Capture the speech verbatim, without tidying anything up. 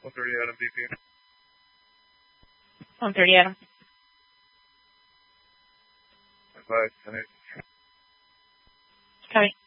one thirty Adam, D P. one thirty Adam. Bye. Good night. Copy.